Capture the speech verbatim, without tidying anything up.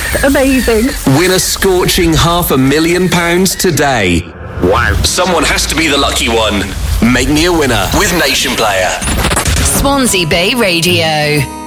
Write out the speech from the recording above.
Amazing. Win a scorching half a million pounds today. Wow. Someone has to be the lucky one. Make me a winner with Nation Player. Swansea Bay Radio.